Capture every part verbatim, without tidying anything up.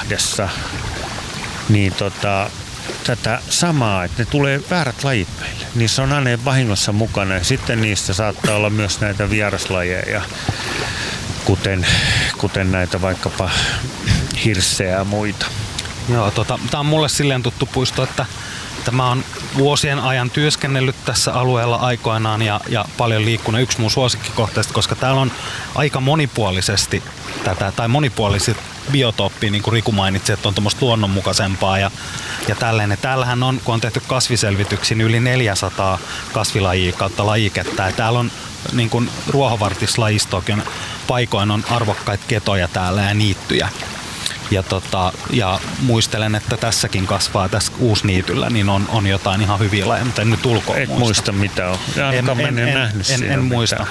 Lahdessa niin tota, tätä samaa, että ne tulee väärät lajit meille. Niissä on aina vahingossa mukana ja sitten niissä saattaa olla myös näitä vieraslajeja, kuten, kuten näitä vaikkapa hirssejä ja muita. Joo, tota, tämä on mulle silleen tuttu puisto, että mä oon vuosien ajan työskennellyt tässä alueella aikoinaan ja, ja paljon liikkunut. Yksi mun suosikkikohteista, koska täällä on aika monipuolisesti tätä, tai monipuoliset biotooppia, niin kuin Riku mainitsi, että on tuommoista luonnonmukaisempaa ja, ja tällainen. Täällähän on, kun on tehty kasviselvityksiä, niin yli neljäsataa kasvilajia kautta lajikettä. Ja täällä on niin kuin ruohovartislajistokin paikoin on arvokkaita ketoja täällä ja niittyjä. Ja, tota, ja muistelen, että tässäkin kasvaa tässä uusniityllä, niin on, on jotain ihan hyviä lajeja, mutta en nyt ulkoa muista. Et muista mitä on. En, en, en, en, en muista.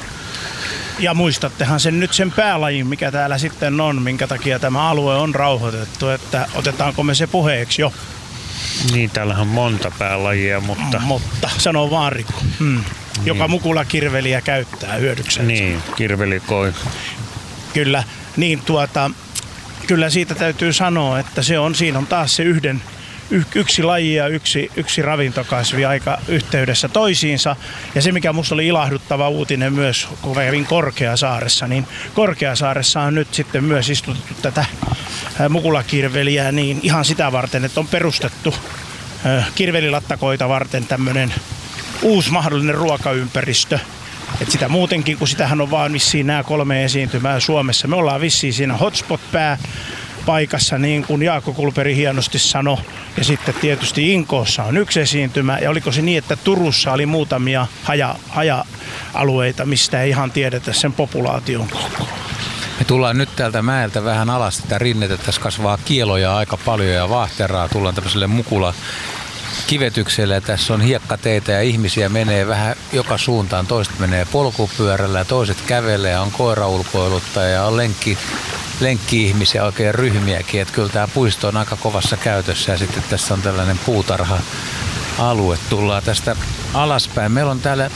Ja muistattehan sen nyt sen päälajin, mikä täällä sitten on, minkä takia tämä alue on rauhoitettu, että otetaanko me se puheeksi jo? Niin, täällähän on monta päälajia, mutta... Mutta, sanoo vaan Riku. Hmm. Niin. Joka mukula kirveliä käyttää hyödyksensä. Niin, kirvelikoi. Kyllä, niin tuota... Kyllä siitä täytyy sanoa, että se on, siinä on taas se yhden, yksi laji ja yksi, yksi ravintokasvi aika yhteydessä toisiinsa. Ja se, mikä musta oli ilahduttava uutinen myös, kun kävin Korkeasaaressa, niin Korkeasaaressa on nyt sitten myös istutettu tätä mukulakirveliä niin ihan sitä varten, että on perustettu kirvelilattakoita varten tämmöinen uusi mahdollinen ruokaympäristö. Et sitä muutenkin, kun sitähän on vaan vissiin nämä kolme esiintymää Suomessa. Me ollaan vissiin siinä hotspot-pääpaikassa, niin kuin Jaakko Kulperi hienosti sanoi. Ja sitten tietysti Inkoossa on yksi esiintymä. Ja oliko se niin, että Turussa oli muutamia haja, haja-alueita, mistä ei ihan tiedetä sen populaation koko. Me tullaan nyt täältä mäeltä vähän alas tätä rinnettä. Tässä kasvaa kieloja aika paljon ja vaahteraa. Tullaan tämmöiselle mukula kivetykselle. Tässä on hiekkateitä ja ihmisiä menee vähän joka suuntaan. Toiset menee polkupyörällä ja toiset kävelee ja on koiraulkoilutta ja on lenkki, lenkki-ihmisiä, oikein ryhmiäkin. Että kyllä tämä puisto on aika kovassa käytössä ja sitten tässä on tällainen puutarha-alue. Tullaan tästä alaspäin. Meillä on täällä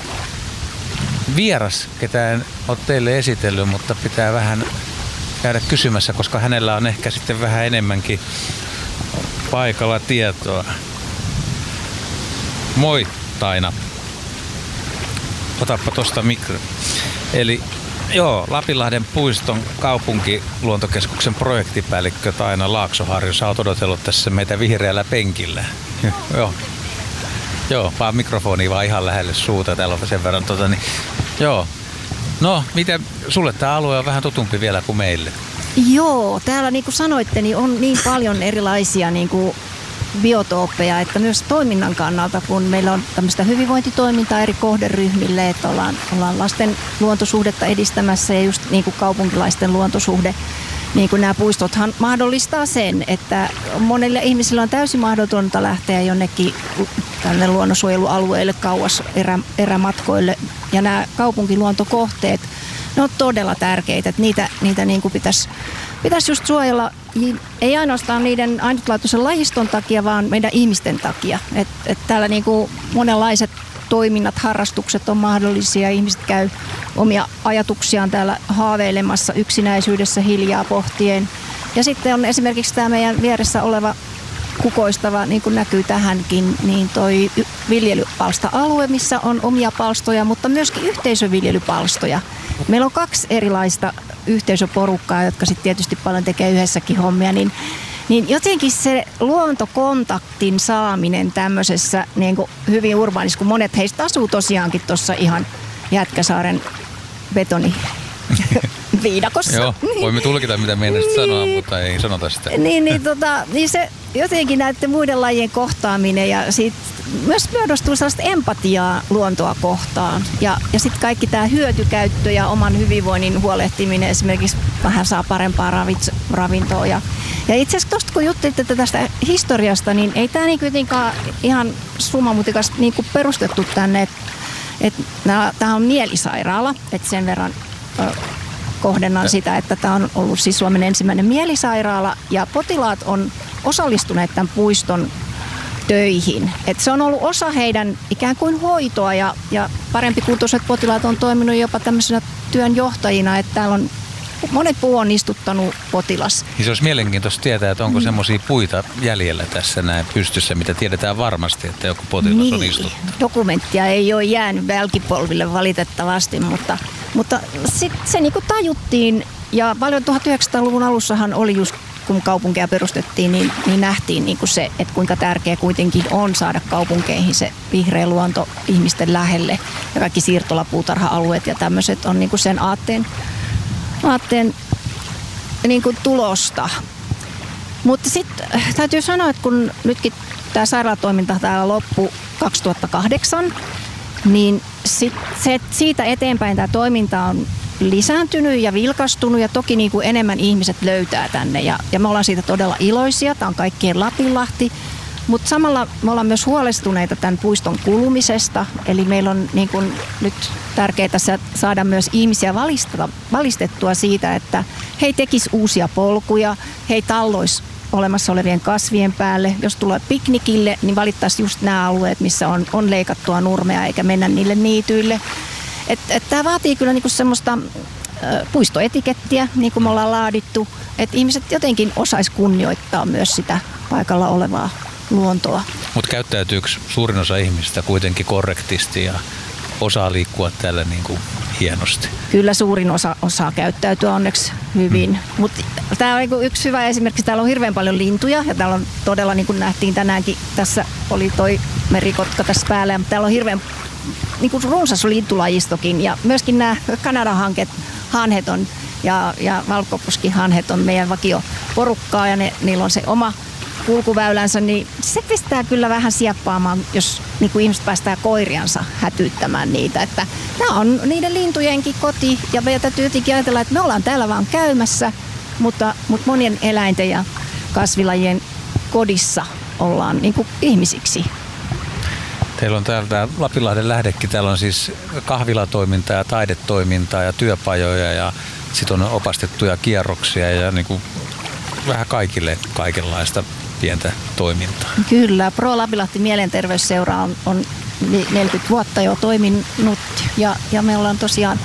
vieras, ketä en ole teille esitellyt, mutta pitää vähän käydä kysymässä, koska hänellä on ehkä sitten vähän enemmänkin paikalla tietoa. Moi Taina. Otappa tosta mikro. Eli joo, Lapinlahden puiston kaupunkiluontokeskuksen projektipäällikkö Taina Laaksoharju. Sä oot odotellut tässä meitä vihreällä penkillä. Joo. Joo, vaan mikrofoni vaan ihan lähelle suuta. Täällä on sen verran tota, niin, joo. No, miten sulle tämä alue on vähän tutumpi vielä kuin meille? Joo, täällä niin kuin sanoitte, niin on niin paljon erilaisia niin kuin biotooppeja, että myös toiminnan kannalta, kun meillä on tämmöistä hyvinvointitoimintaa eri kohderyhmille, että ollaan, ollaan lasten luontosuhdetta edistämässä ja just niin kuin kaupunkilaisten luontosuhde, niin kuin nämä puistothan mahdollistaa sen, että monille ihmisillä on täysin mahdotonta lähteä jonnekin tänne luonnonsuojelualueelle kauas erä, erämatkoille ja nämä kaupunkiluontokohteet, ne on todella tärkeitä, että niitä, niitä niin kuin pitäisi, pitäisi just suojella, ei ainoastaan niiden ainutlaatuisen lajiston takia, vaan meidän ihmisten takia. Et, et täällä niin kuin monenlaiset toiminnat, harrastukset on mahdollisia, ihmiset käy omia ajatuksiaan täällä haaveilemassa yksinäisyydessä hiljaa pohtien. Ja sitten on esimerkiksi tämä meidän vieressä oleva kukoistava, niin kuin näkyy tähänkin, niin toi viljelypalsta-alue, missä on omia palstoja, mutta myöskin yhteisöviljelypalstoja. Meillä on kaksi erilaista yhteisöporukkaa, jotka sitten tietysti paljon tekee yhdessäkin hommia, niin, niin jotenkin se luontokontaktin saaminen tämmöisessä niin kuin hyvin urbaanissa, kun monet heistä asuu tosiaankin tuossa ihan Jätkäsaaren betoni. Viidakossa. Joo, voimme tulkita mitä meidän niin, sanoa, mutta ei sanota sitä. Niin, niin, tota, niin se jotenkin näiden muiden lajien kohtaaminen ja siitä myös muodostuu sellaista empatiaa luontoa kohtaan. Ja, ja sitten kaikki tämä hyötykäyttö ja oman hyvinvoinnin huolehtiminen esimerkiksi vähän saa parempaa ravits, ravintoa. Ja, ja itse asiassa tuosta kun juttelitte tästä historiasta, niin ei tämä niin kuitenkaan ihan summamutikas niin kuin perustettu tänne, että et, tämä on mielisairaala, että sen verran kohdennan sitä, että tämä on ollut siis Suomen ensimmäinen mielisairaala ja potilaat on osallistuneet tämän puiston töihin. Et se on ollut osa heidän ikään kuin hoitoa ja, ja parempikuntoiset potilaat on toiminut jopa tämmöisenä työnjohtajina, että täällä on monet puu on istuttanut potilas. Niin se olisi mielenkiintoista tietää, että onko mm. semmoisia puita jäljellä tässä näin pystyssä, mitä tiedetään varmasti, että joku potilas niin, on istuttanut. Dokumenttia ei ole jäänyt välkipolville valitettavasti, mutta, mutta sit se niinku tajuttiin ja paljon tuhatyhdeksänsataaluvun alussahan oli just kun kaupunkeja perustettiin, niin, niin nähtiin niin kuin se, että kuinka tärkeä kuitenkin on saada kaupunkeihin se vihreä luonto ihmisten lähelle. Ja kaikki siirtolapuutarha-alueet ja tämmöiset on niin kuin sen aatteen, aatteen niin kuin tulosta. Mutta sitten täytyy sanoa, että kun nytkin tämä sairaalatoiminta täällä loppui kaksituhattakahdeksan, niin sit se, siitä eteenpäin tämä toiminta on lisääntynyt ja vilkastunut ja toki niin kuin enemmän ihmiset löytää tänne ja, ja me ollaan siitä todella iloisia. Tämä on kaikkien Lapinlahti, mutta samalla me ollaan myös huolestuneita tämän puiston kulumisesta. Eli meillä on niin kuin nyt tärkeää saada myös ihmisiä valistettua siitä, että he ei tekisi uusia polkuja, he ei talloisi olemassa olevien kasvien päälle. Jos tulee piknikille, niin valittaisiin just nämä alueet, missä on, on leikattua nurmea eikä mennä niille niityille. Että et tämä vaatii kyllä niinku semmoista ö, puistoetikettiä, niin kuin me ollaan laadittu, että ihmiset jotenkin osais kunnioittaa myös sitä paikalla olevaa luontoa. Mutta käyttäytyykö suurin osa ihmistä kuitenkin korrektisti ja osaa liikkua täällä niin kuin hienosti? Kyllä suurin osa osaa käyttäytyä onneksi hyvin. Hmm. Mutta tämä on niinku yksi hyvä esimerkki. Täällä on hirveän paljon lintuja ja täällä on todella, niin kuin nähtiin tänäänkin, tässä oli toi merikotka tässä päällä, mutta täällä on hirveän niin kuin runsas lintulajistokin ja myöskin nämä Kanadan hanket, hanhet on ja, ja valkoposkihanhet on meidän vakioporukkaa ja ne, niillä on se oma kulkuväylänsä, niin se pistää kyllä vähän sieppaamaan, jos niin kuin ihmiset päästää koiriansa hätyyttämään niitä. Että tämä on niiden lintujenkin koti ja meidän täytyy jotenkin ajatella, että me ollaan täällä vaan käymässä, mutta, mutta monien eläinten ja kasvilajien kodissa ollaan niin kuin ihmisiksi. Teillä on täältä Lapinlahden lähdekin, täällä on siis kahvilatoimintaa ja taidetoimintaa ja työpajoja ja sitten on opastettuja kierroksia ja niin kuin vähän kaikille kaikenlaista pientä toimintaa. Kyllä, Pro Lapinlahti mielenterveysseura on, on neljäkymmentä vuotta jo toiminut ja, ja me ollaan tosiaan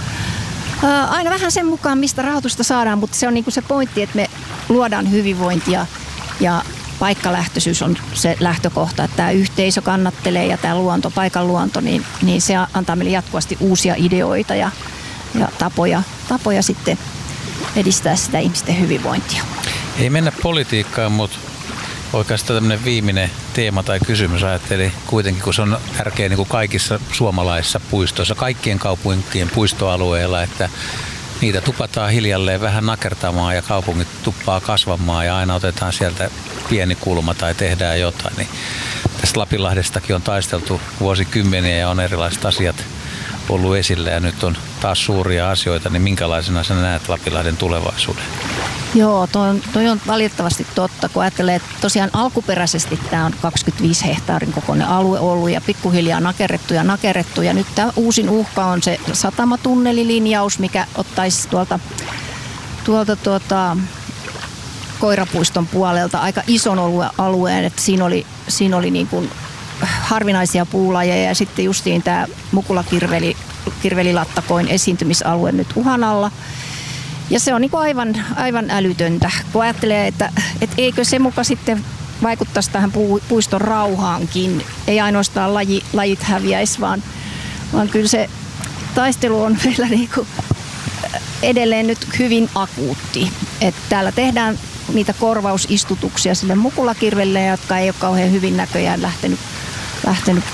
ää, aina vähän sen mukaan, mistä rahoitusta saadaan, mutta se on niin kuin se pointti, että me luodaan hyvinvointia ja paikkalähtöisyys on se lähtökohta, että tämä yhteisö kannattelee ja tämä luonto, paikan luonto, niin, niin se antaa meille jatkuvasti uusia ideoita ja, ja tapoja, tapoja sitten edistää sitä ihmisten hyvinvointia. Ei mennä politiikkaan, mutta oikeastaan tämmöinen viimeinen teema tai kysymys ajattelin kuitenkin, kun se on tärkeä niin kuin kaikissa suomalaisissa puistoissa, kaikkien kaupunkien puistoalueilla, että niitä tupataan hiljalleen vähän nakertamaan ja kaupungit tuppaa kasvamaan ja aina otetaan sieltä pieni kulma tai tehdään jotain. Niin tästä Lapinlahdestakin on taisteltu vuosikymmeniä ja on erilaiset asiat ollut esillä ja nyt on taas suuria asioita, niin minkälaisena sä näet Lapinlahden tulevaisuuden? Joo, toi on, toi on valitettavasti totta, kun ajattelee, että tosiaan alkuperäisesti tämä on kaksikymmentäviisi hehtaarin kokoinen alue ollut ja pikkuhiljaa nakerrettu ja nakerrettu. Ja nyt tämä uusin uhka on se satamatunnelilinjaus, mikä ottaisi tuolta, tuolta tuota, Koirapuiston puolelta aika ison alueen, että siinä oli, siinä oli niin kuin harvinaisia puulajeja ja sitten justiin tämä mukulakirveli, kirvelilattakoin esiintymisalue nyt uhan alla. Ja se on niin kuin aivan, aivan älytöntä, kun ajattelee, että, että eikö se muka sitten vaikuttaisi tähän puiston rauhaankin. Ei ainoastaan laji, lajit häviäisi, vaan, vaan kyllä se taistelu on meillä niin kuin edelleen nyt hyvin akuutti. Että täällä tehdään niitä korvausistutuksia sille mukulakirvelle, jotka ei ole kauhean hyvin näköjään lähtenyt, lähtenyt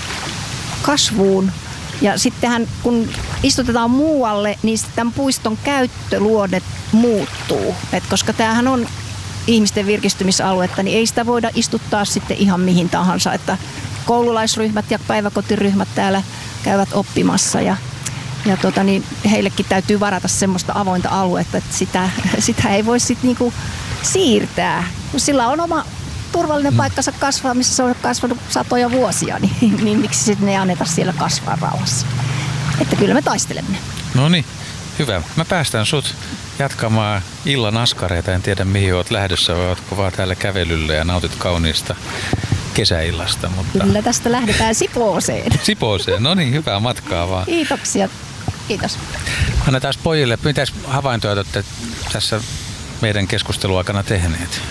kasvuun. Ja sittenhän kun istutetaan muualle, niin tämän puiston käyttöluonne muuttuu. Et koska tämähän on ihmisten virkistymisaluetta, niin ei sitä voida istuttaa sitten ihan mihin tahansa. Että koululaisryhmät ja päiväkotiryhmät täällä käyvät oppimassa ja, ja tota, niin heillekin täytyy varata semmoista avointa aluetta, että sitä, sitä ei voi sitten niinku siirtää. Sillä on oma turvallinen paikkansa kasvaa, missä se on kasvanut satoja vuosia, niin, niin miksi sitten ne ei anneta siellä kasvaa rauhassa. Että kyllä me taistelemme. No niin, hyvä. Mä päästän sut jatkamaan illan askareita. En tiedä mihin oot lähdössä, vai ootko vaan täällä kävelyllä ja nautit kauniista kesäillasta. Mutta... Kyllä tästä lähdetään Sipooseen. Sipooseen, no niin, hyvää matkaa vaan. Kiitoksia. Kiitos. Annetaan pojille, mitäs havaintoja olette tässä meidän keskusteluaikana tehneet?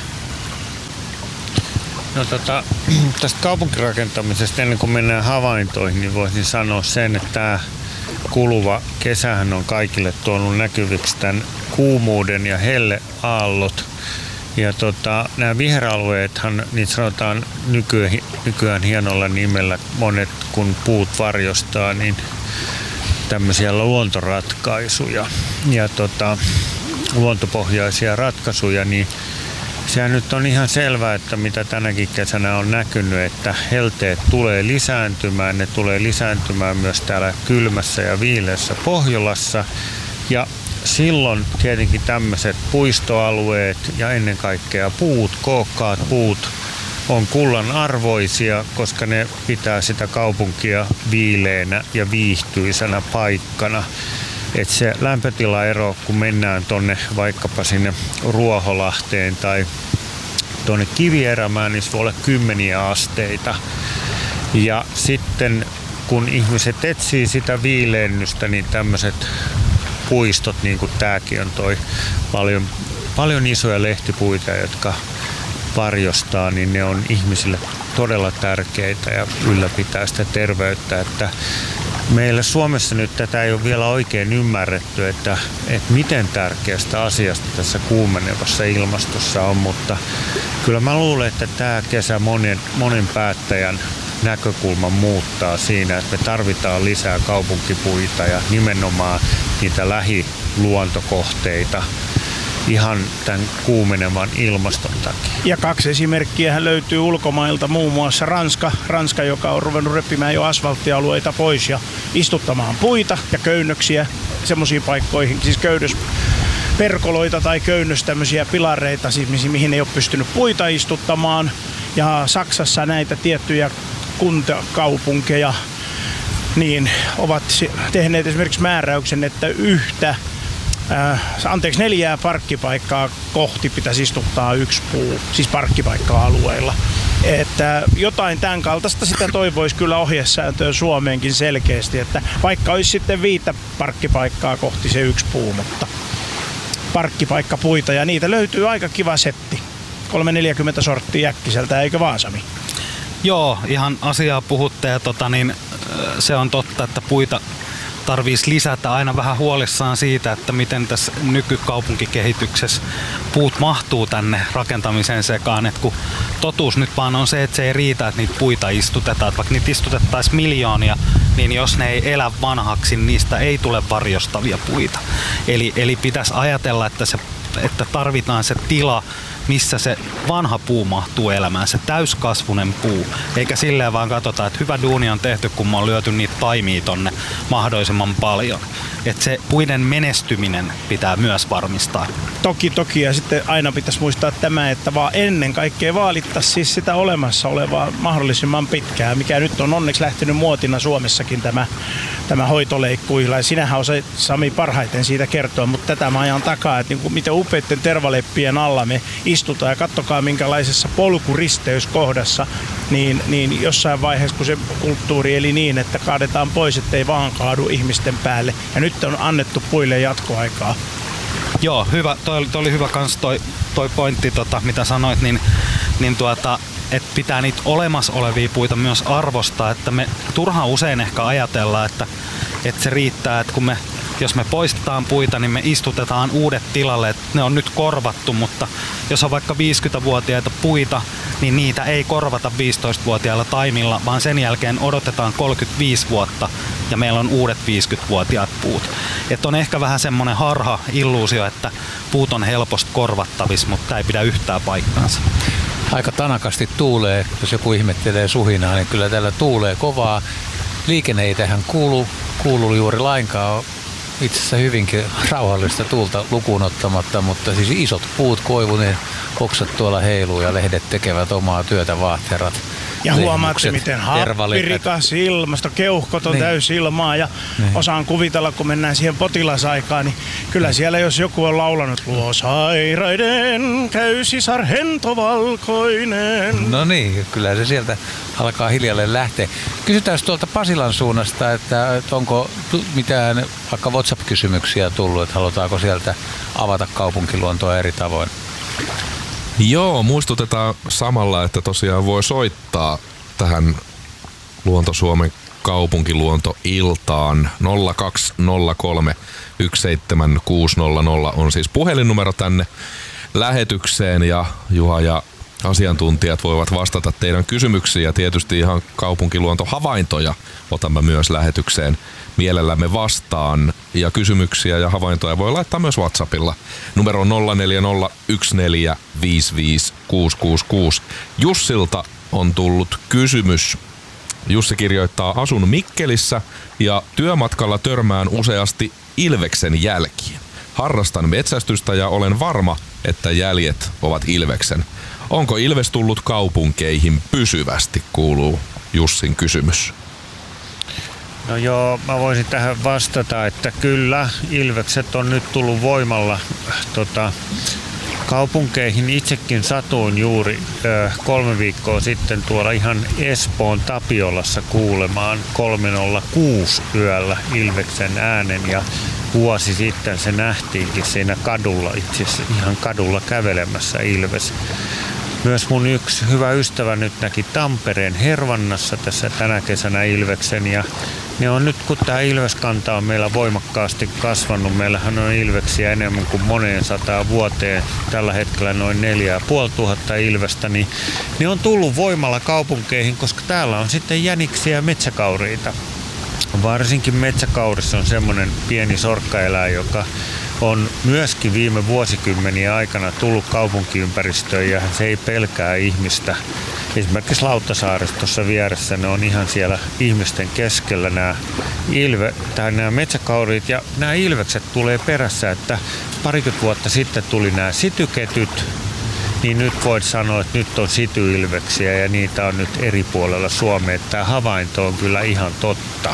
No tota, tästä kaupunkirakentamisesta ennen kuin mennään havaintoihin, niin voisin sanoa sen, että tämä kuluva kesähän on kaikille tuonut näkyviksi tämän kuumuuden ja helleaallot. Ja tota, nämä viheralueethan, niitä sanotaan nykyään, nykyään hienolla nimellä, monet kun puut varjostaa, niin tämmöisiä luontoratkaisuja ja tota, luontopohjaisia ratkaisuja, niin sehän nyt on ihan selvää, että mitä tänäkin kesänä on näkynyt, että helteet tulee lisääntymään, ne tulee lisääntymään myös täällä kylmässä ja viileässä Pohjolassa. Ja silloin tietenkin tämmöiset puistoalueet ja ennen kaikkea puut, kookkaat puut on kullan arvoisia, koska ne pitää sitä kaupunkia viileänä ja viihtyisänä paikkana. Et se lämpötilaero, kun mennään tonne vaikkapa sinne Ruoholahteen tai tuonne Kivierämään, niin se voi olla kymmeniä asteita. Ja sitten kun ihmiset etsii sitä viilennystä, niin tämmöiset puistot, niin kuin tämäkin on toi paljon, paljon isoja lehtipuita, jotka varjostaa, niin ne on ihmisille todella tärkeitä ja ylläpitää sitä terveyttä. Että meillä Suomessa nyt tätä ei ole vielä oikein ymmärretty, että, että miten tärkeästä asiasta tässä kuumenevassa ilmastossa on, mutta kyllä mä luulen, että tämä kesä monen, monen päättäjän näkökulma muuttaa siinä, että me tarvitaan lisää kaupunkipuita ja nimenomaan niitä lähiluontokohteita ihan tämän kuumenevan ilmaston takia. Ja kaksi esimerkkiä löytyy ulkomailta, muun muassa Ranska, Ranska, joka on ruvennut repimään jo asfalttialueita pois ja istuttamaan puita ja köynnöksiä semmoisiin paikkoihin, siis köydösperkoloita tai köynnös tämmöisiä pilareita, siis mihin ei ole pystynyt puita istuttamaan. Ja Saksassa näitä tiettyjä kuntakaupunkeja niin ovat tehneet esimerkiksi määräyksen, että yhtä Äh, anteeksi, neljää parkkipaikkaa kohti pitäisi istuttaa yksi puu, siis parkkipaikkaa alueella. Että jotain tämän kaltaista sitä toivoisi kyllä ohjesääntöön Suomeenkin selkeästi, että vaikka olisi sitten viittä parkkipaikkaa kohti se yksi puu, mutta parkkipaikkapuita ja niitä löytyy aika kiva setti. kolme neljäkymmentä sorttia äkkiseltä, eikö vaan Sami? Joo, ihan asiaa puhutte ja tota, niin, se on totta, että puita tarvitsisi lisätä, aina vähän huolissaan siitä, että miten tässä nykykaupunkikehityksessä puut mahtuu tänne rakentamisen sekaan. Et kun totuus nyt vaan on se, että se ei riitä, että niitä puita istutetaan. Et vaikka niitä istutettaisiin miljoonia, niin jos ne ei elä vanhaksi, niin niistä ei tule varjostavia puita. Eli, eli pitäisi ajatella, että, se, että tarvitaan se tila, missä se vanha puu mahtuu elämään, se täyskasvunen puu. Eikä silleen vaan katsota, että hyvä duuni on tehty, kun mä oon lyöty niitä taimia tonne mahdollisimman paljon. Että se puiden menestyminen pitää myös varmistaa. Toki, toki. Ja sitten aina pitäisi muistaa tämä, että vaan ennen kaikkea vaalittaisiin siis sitä olemassa olevaa mahdollisimman pitkään, mikä nyt on onneksi lähtenyt muotina Suomessakin tämä, tämä hoitoleikkuilla. Ja sinähän osaat, Sami, parhaiten siitä kertoa, mutta tätä mä ajan takaa, että niin kuin miten upeitten tervaleppien alla me istutaan ja katsokaa minkälaisessa polkuristeyskohdassa, niin, niin jossain vaiheessa, kun se kulttuuri eli niin, että kaadetaan pois, ettei vaan kaadu ihmisten päälle. Ja nyt on annettu puille jatkoaikaa. Joo, hyvä. Toi, toi oli hyvä kans toi, toi pointti, tota, mitä sanoit, niin, niin tuota, että pitää niitä olemassa olevia puita myös arvostaa, että me turhaan usein ehkä ajatellaan, että, että se riittää, että kun me jos me poistetaan puita, niin me istutetaan uudet tilalle, että ne on nyt korvattu, mutta jos on vaikka viisikymmentävuotiaita puita, niin niitä ei korvata viisitoistavuotiailla taimilla, vaan sen jälkeen odotetaan kolmekymmentäviisi vuotta ja meillä on uudet viisikymmentävuotiaat puut. Että on ehkä vähän semmoinen harha illuusio, että puut on helposti korvattavissa, mutta tämä ei pidä yhtään paikkaansa. Aika tanakasti tuulee, jos joku ihmettelee suhinaa, niin kyllä täällä tuulee kovaa. Liikenne ei tähän kuulu, kuulu juuri lainkaan. Itse asiassa hyvinkin rauhallista tuulta lukuun ottamatta, mutta siis isot puut, koivu, ne oksat tuolla heiluu ja lehdet tekevät omaa työtä, vaahterat. Ja huomaatte, Lehmukset, miten tervalepät. happirikas ilmasto, keuhkot on Niin. täysilmaa ja Niin. osaan kuvitella, kun mennään siihen potilasaikaan, niin kyllä siellä jos joku on laulanut luo sairaiden käy sisar hento valkoinen. No niin, kyllä se sieltä alkaa hiljalleen lähteä. Kysytään tuolta Pasilan suunnasta, että, että onko tu- mitään vaikka WhatsApp-kysymyksiä tullut, että halutaanko sieltä avata kaupunkiluontoa eri tavoin? Joo, muistutetaan samalla, että tosiaan voi soittaa tähän Luonto-Suomen kaupunkiluontoiltaan. nolla kaksi nolla kolme yksi seitsemän kuusi nolla nolla on siis puhelinnumero tänne lähetykseen, ja Juha ja asiantuntijat voivat vastata teidän kysymyksiin, ja tietysti ihan kaupunkiluontohavaintoja otamme myös lähetykseen mielellämme vastaan. Ja kysymyksiä ja havaintoja voi laittaa myös WhatsAppilla. Numero on nolla neljä nolla yksi neljä viisi viisi kuusi kuusi kuusi. Jussilta on tullut kysymys. Jussi kirjoittaa: asun Mikkelissä ja työmatkalla törmään useasti ilveksen jälkiä. Harrastan metsästystä ja olen varma, että jäljet ovat ilveksen. Onko ilves tullut kaupunkeihin pysyvästi, kuuluu Jussin kysymys. No joo, mä voisin tähän vastata, että kyllä ilvekset on nyt tullut voimalla tota, kaupunkeihin. Itsekin satuin juuri ö, kolme viikkoa sitten tuolla ihan Espoon Tapiolassa kuulemaan kolme nolla kuusi yöllä ilveksen äänen, ja vuosi sitten se nähtiinkin siinä kadulla, itse asiassa ihan kadulla kävelemässä ilves. Myös mun yksi hyvä ystävä nyt näki Tampereen Hervannassa tässä tänä kesänä ilveksen, ja ne on nyt, kun tämä ilveskanta on meillä voimakkaasti kasvanut, meillähän on ilveksiä enemmän kuin moneen sataan vuoteen, tällä hetkellä noin neljä ja puoli tuhatta ilvestä, niin ne on tullut voimalla kaupunkeihin, koska täällä on sitten jäniksiä ja metsäkauriita. Varsinkin metsäkaurissa on semmoinen pieni sorkkaeläin, joka on myöskin viime vuosikymmeniä aikana tullut kaupunkiympäristöön, ja se ei pelkää ihmistä. Esimerkiksi Lauttasaaressa tuossa vieressä ne on ihan siellä ihmisten keskellä nämä, ilve, tai nämä metsäkauriit, ja nämä ilvekset tulee perässä, että parikymmentä vuotta sitten tuli nämä sityketyt, niin nyt voit sanoa, että nyt on sityilveksiä ja niitä on nyt eri puolella Suomea. Tämä havainto on kyllä ihan totta.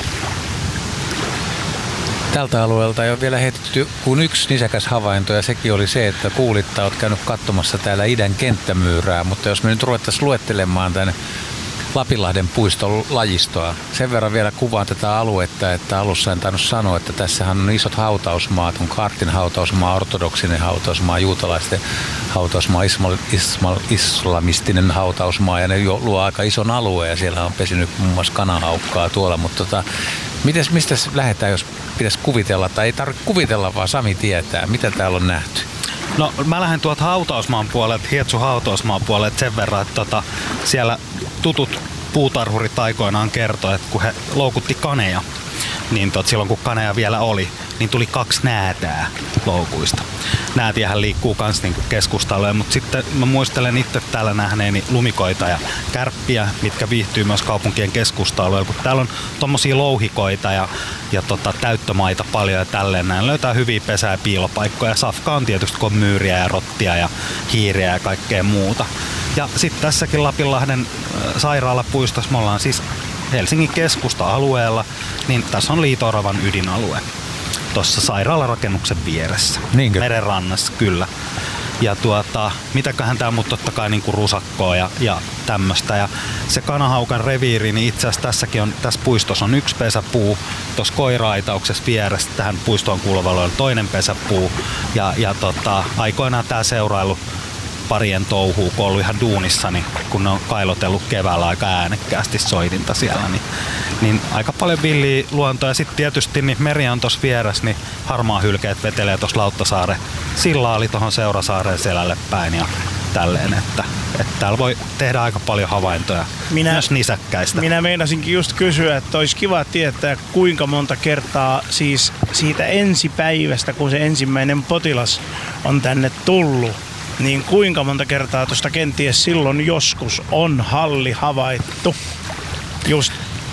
Tältä alueelta ei ole vielä heitetty kuin yksi nisäkäs havainto, ja sekin oli se, että kuulit, että olet käynyt katsomassa täällä idän kenttämyyrää, mutta jos me nyt ruvettaisiin luettelemaan tänne Lapinlahden puiston lajistoa. Sen verran vielä kuvaan tätä aluetta, että alussa en tainnut sanoa, että tässähän on isot hautausmaat, on Kaartin hautausmaa, ortodoksinen hautausmaa, juutalaisten hautausmaa, ismal, ismal, islamistinen hautausmaa, ja ne luo aika ison alueen, ja siellä on pesinyt muun muassa kanahaukkaa tuolla, mutta tota, mites, mistä lähdetään, jos pitäisi kuvitella, tai ei tarvitse kuvitella, vaan Sami tietää, mitä täällä on nähty? No mä lähden tuolta hautausmaan puolelta, Hietsu hautausmaan puolelta sen verran, että tota, siellä tutut puutarhurit aikoinaan kertoi, että kun he loukutti kaneja, niin tot, silloin kun kaneja vielä oli, niin tuli kaksi näätää loukuista. Näätiähän liikkuu kans niinku keskustalle, mutta sitten mä muistelen itse täällä nähneeni lumikoita ja kärppiä, mitkä viihtyy myös kaupunkien keskusta-alueella, kun täällä on tommosia louhikoita ja, ja tota, täyttömaita paljon ja tälleen näin. Löytää hyviä pesää ja piilopaikkoja. Safka on tietysti, kun on myyriä ja rottia ja hiiriä ja kaikkea muuta. Ja sitten tässäkin Lapinlahden sairaalapuistossa me ollaan siis Helsingin keskusta-alueella, niin tässä on Liito-oravan ydinalue tuossa sairaalarakennuksen vieressä. Niinkö? Merenrannassa, kyllä. Ja tuota, mitäköhän tää mut totta kai niinku rusakkoa ja, ja tämmöstä. Ja se kanahaukan reviiri, niin itse asiassa tässäkin on, tässä puistossa on yksi pesäpuu. Tuossa koira-aitauksessa vieressä tähän puistoon kuuluvalla on toinen pesäpuu. Ja, ja tota, aikoinaan tää seurailu parien touhuu, kun on ollut ihan duunissa, niin kun ne on kailotellut keväällä aika äänekkäästi soitinta siellä, niin, niin aika paljon villiä luontoa. Ja sitten tietysti niin meri on tuossa vieressä, niin harmaa hylkeet vetelee tuossa Lauttasaaren sillaali tuohon Seurasaaren selälle päin ja tälleen, että, että täällä voi tehdä aika paljon havaintoja minä, myös nisäkkäistä. Minä meinasinkin just kysyä, että olisi kiva tietää, kuinka monta kertaa siis siitä ensipäivästä, kun se ensimmäinen potilas on tänne tullut, niin kuinka monta kertaa tuosta kenties silloin joskus on halli havaittu? Just.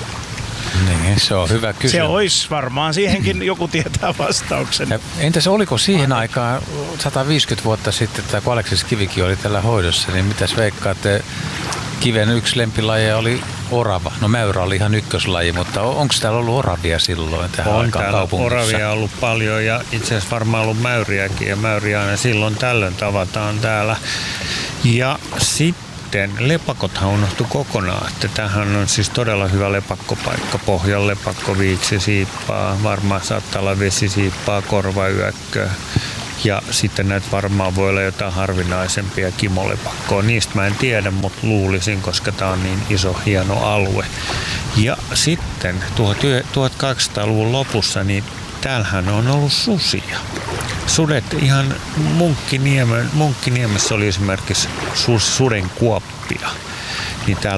Niin, se on hyvä kysymys. Se olisi varmaan, siihenkin joku tietää vastauksen. Ja entäs oliko siihen aikaan sata viisikymmentä vuotta sitten, kun Aleksis Kivikin oli tällä hoidossa, niin mitäs veikkaatte, Kiven yksi lempilaji oli orava. No mäyrä oli ihan ykköslaji, mutta onko täällä ollut oravia silloin tähän On aikaan täällä kaupungissa? oravia ollut paljon ja itse asiassa varmaan ollut mäyriäkin ja mäyriä aina silloin tällöin tavataan täällä. Ja sitten lepakothan unohtui kokonaan, että tämähän on siis todella hyvä lepakkopaikka. Pohjan lepakko, viiksisiippaa, varmaan saattaa olla vesisiippaa, korvayökkö. Ja sitten näitä varmaan voi olla jotain harvinaisempia kimolepakkoa. Niistä mä en tiedä, mutta luulisin, koska tää on niin iso, hieno alue. Ja sitten tuhatkahdeksansataaluvun lopussa, niin täällähän on ollut susia. Sudet ihan Munkkiniemessä, Munkkiniemessä oli esimerkiksi sudenkuoppia. Niin täällä